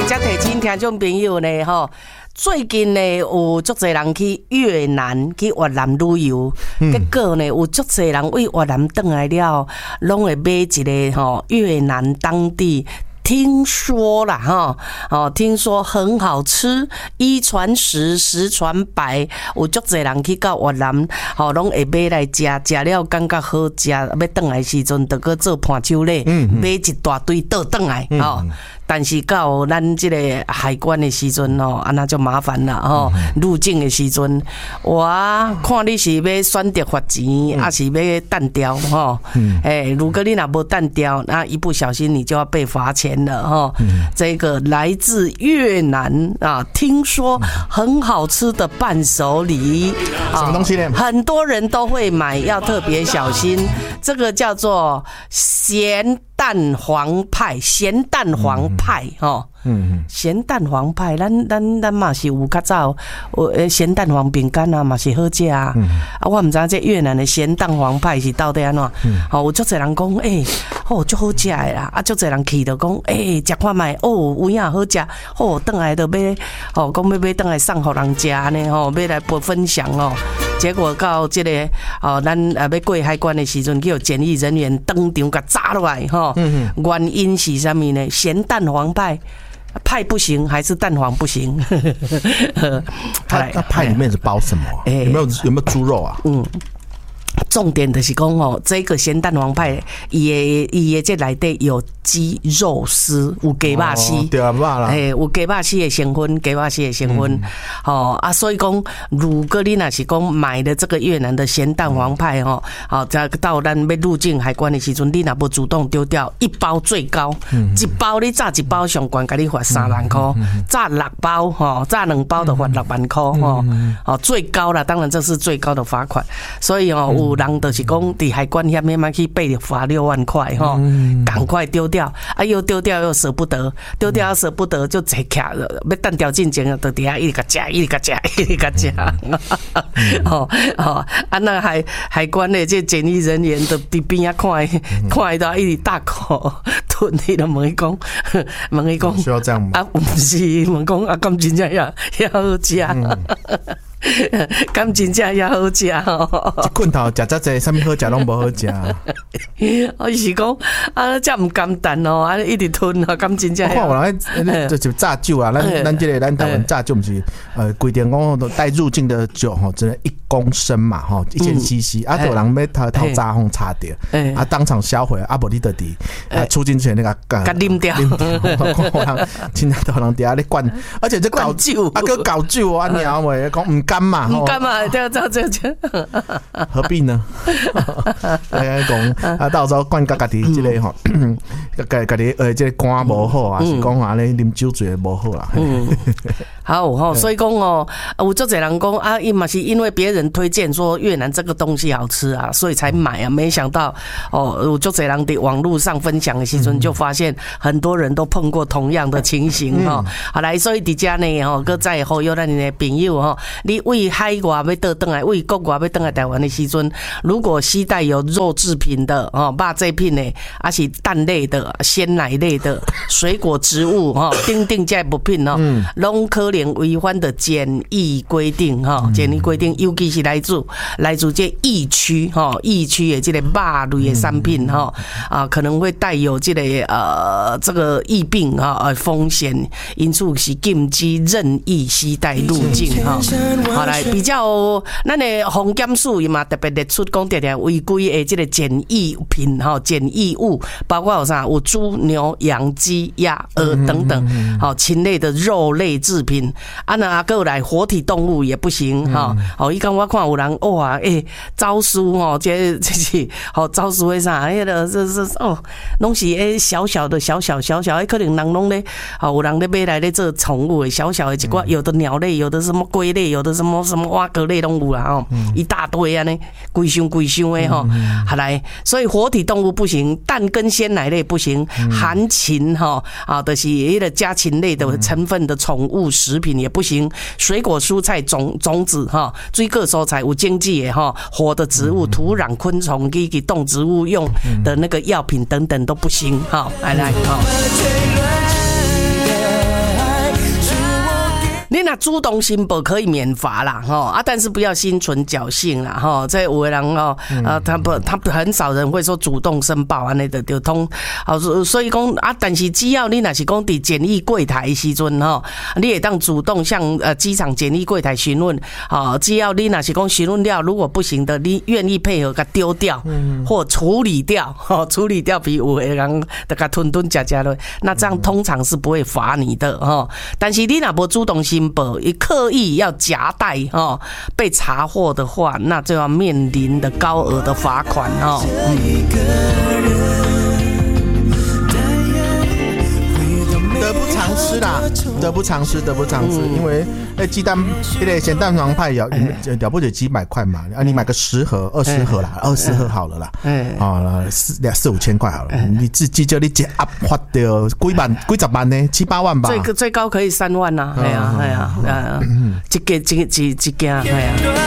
才提醒听众朋友呢，最近呢有足侪人去越南去越南旅游，结果呢有足侪人为越南回来了，拢会买一个越南当地。听说啦听说很好吃，一传十，十传百，有足侪人去到越南，拢会买来食，食了感觉好食，要回来时阵，就搁做盘手礼，买一大堆倒转来但是到咱这个海关的时阵安那就麻烦了入境的时阵，我看你是要选择罚钱，还是要单调如果你若无单调，那一不小心你就要被罚钱了这个来自越南听说很好吃的伴手礼什么东西呢？ 很多人都会买，要特别小心。这个叫做咸蛋黄派，咸蛋黄派咸蛋黄派，咱嘛是有较早咸蛋黄饼干嘛是好食我唔知道这越南的咸蛋黄派是到底安怎有足侪人讲足好食的啦，足侪人去就讲食看卖有影好食转来就要讲要转来送互人食呢要来分享结果到这个咱要过海关的时阵，叫检疫人员当场甲炸落来原因是什么呢？咸蛋黄派不行，还是蛋黄不行？ 它派里面是包什么？有没有猪肉啊？ 重点就是讲这个咸蛋黄派伊的这内底有鸡肉丝，有鸡肉丝， 对啊，啦， 有鸡肉丝的成分，鸡肉丝的成分，所以讲，如果你若是讲买的这个越南的咸蛋黄派再到咱要入境海关的时阵，你若无主动丢掉，一包最高，一包你炸一包上悬，给你罚3万块，炸6包炸2包就罚6万块最高了，当然这是最高的罚款，所以有人就是讲，伫海关遐面去被罚6万块赶快丢掉又丢掉又舍不得，丢掉又舍不得就坐起了，要等调进前就底下一直吃，一直吃，一直吃那海关的这检疫人员就伫边看到一直大口吞，你就问伊讲， 需要这样吗？ 不是，问讲咁真正也好食。敢真正也好食一棍头食遮济，啥物好食拢无好食。 我是讲这唔甘淡一直吞敢真正。 我看有人就炸酒啊，咱这个咱台湾炸酒不是规定讲带入境的酒只能1公升嘛1000cc，有人要偷炸风插掉当场销毁无你就伫出境前那个啉掉。 真正有人伫遐咧灌，而且这搞酒叫搞酒鸟喂讲唔甘嘛， 对， 何必呢？讲到时候管家己这个家己这个肝无好是讲安尼啉酒醉无好啦。 好所以讲有足侪人讲伊嘛是因为别人推荐说越南这个东西好吃所以才买没想到有足侪人在网络上分享的时阵，就发现很多人都碰过同样的情形好来，所以伫遮呢搁再呼吁咱的朋友你为海外要倒转来，为国外要倒来台湾的时阵，如果携带有肉制品的肉制品的，还是蛋类的、鲜奶类的、水果植物等这物品拢可能违反的检疫规定检疫规定，尤其是来自这疫区的这个肉类的产品可能会带有这个这个疫病风险，因此是禁止任意携带入境好来比较，咱的防检署嘛特别列出讲常常违规的这个检疫品检疫物，包括有啥有猪、牛、羊、鸡、鸭、鹅等等禽类的肉类制品那还有来活体动物也不行伊讲我看有人哇招书这是招书的啥这拢是小小的可能人拢咧有人咧买来咧做宠物的小小的一寡，有的鸟类，有的什么龟类，有的什么蛙蛤类拢有啦一大堆啊呢，规箱的好来，所以活体动物不行，蛋跟鲜奶类不行，含禽就是那个家禽类的成分的宠物食品也不行，水果蔬菜种子水果蔬菜有经济的活的植物、土壤、昆虫以及动植物用的那个药品等等都不行来主动申报可以免罚啦，但是不要心存侥幸啦，这有的人他很少人会说主动申报安尼就通，所以讲但是只要你若是讲伫检疫柜台的时阵你会当主动向机场检疫柜台询问，只要你若是讲询问了，如果不行的，你愿意配合给丢掉，或处理掉，比有的人就给吞吃了，那这样通常是不会罚你的但是你若无主动申报，刻意要夹带被查获的话，那就要面临的高额的罚款得不偿失啦，得不偿失，因为鸡蛋那个咸蛋黄派了不起几百块嘛，你买个10盒、20盒啦，20盒好了啦，4-5千块好了，你自己叫你一压发掉几十万呢，7、8万吧， 最高可以3万呐，一件，